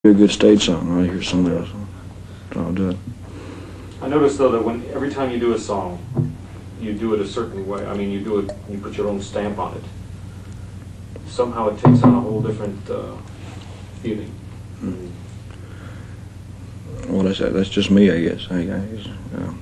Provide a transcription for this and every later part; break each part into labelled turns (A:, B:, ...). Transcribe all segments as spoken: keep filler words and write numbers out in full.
A: A good stage song right here somewhere, so I'll do it.
B: I noticed though that when every time you do a song, you do it a certain way. I mean, you do it, you put your own stamp on it. Somehow it takes on a whole different uh, feeling.
A: Hmm. Well, that's that's just me, I guess. I, I, guess, uh,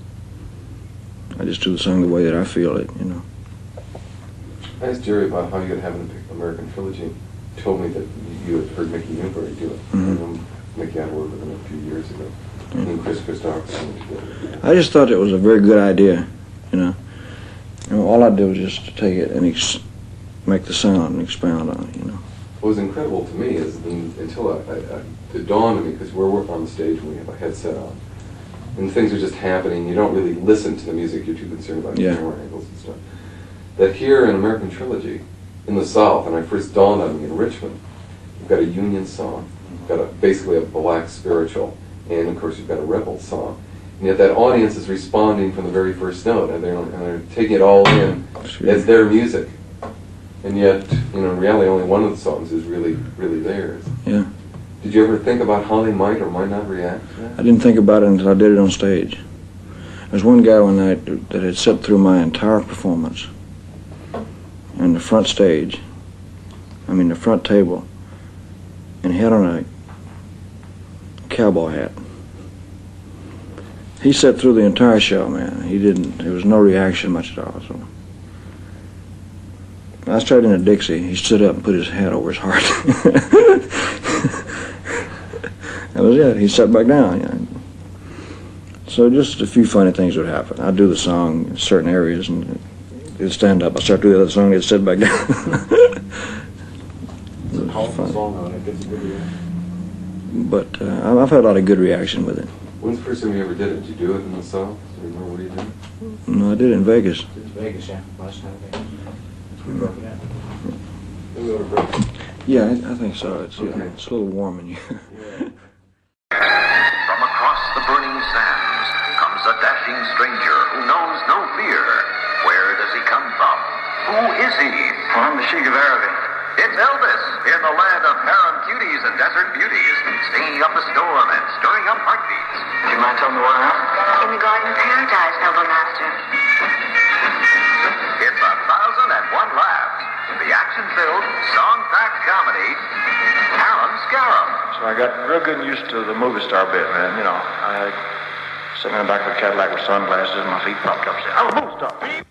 A: I just do the song the way that I feel it, you know.
C: I asked Jerry about how you could have an American Trilogy. He told me that you had heard Mickey Newbury do it.
A: Mm-hmm.
C: I know Mickey had worked with him a few years ago. Mm-hmm. He and Chris Christopherson together.
A: I just thought it was a very good idea, you know. You know, all I did was just to take it and ex make the sound and expound on it, you know.
C: What was incredible to me is then, until I, I, I, it dawned on me, because we're working on the stage and we have a headset on, and things are just happening, you don't really listen to the music, you're too concerned about
A: yeah.
C: camera angles and stuff. That here in American Trilogy, in the South, and I first dawned on me in Richmond, you've got a Union song, you've got a, basically a black spiritual, and of course you've got a rebel song. And yet that audience is responding from the very first note, and they're, and they're taking it all in as their music. And yet, you know, in reality, only one of the songs is really, really theirs.
A: Yeah.
C: Did you ever think about how they might or might not react to that?
A: I didn't think about it until I did it on stage. There's one guy one night that had sat through my entire performance in the front stage, I mean the front table, and he had on a cowboy hat. He sat through the entire show, man. He didn't, there was no reaction much at all. So I started in a Dixie. He stood up and put his hat over his heart. That was it. He sat back down. You know. So just a few funny things would happen. I'd do the song in certain areas and it'd stand up. I'd start doing the other song, it'd sit back down.
B: It's a powerful song on it. Gets a good reaction.
A: But uh, I've had a lot of good reaction with it.
C: When's the first time you ever did it? Did you do it in the South? Do you remember what you did?
A: No, I did it in Vegas.
D: It's Vegas, yeah. Last time Vegas. We broke it out.
C: Then we ought to break it.
A: Yeah, I, I think so. It's,
C: Okay.
A: uh, it's a little warm in here.
C: Yeah.
E: From across the burning sands comes a dashing stranger who knows no fear. Where does he come from? Who is he?
F: I'm the Sheik of Araby.
E: It's Elvis in the land of harem cuties and desert beauties, stinging up a storm and stirring up heartbeats.
F: Do you mind telling me where I am?
G: In the Garden of Paradise, noble master.
E: It's a thousand and one laughs. The action-filled, song-packed comedy, Alan Scarab.
F: So I got real good used to the movie star bit, man. You know, I sitting in the back of a Cadillac with sunglasses and my feet propped up, saying, "I'm a movie star."